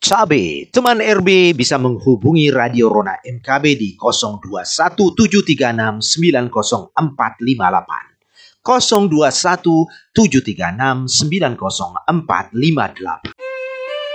Cabe, teman RB bisa menghubungi Radio Rona MKB di 0217369048. 0217369048.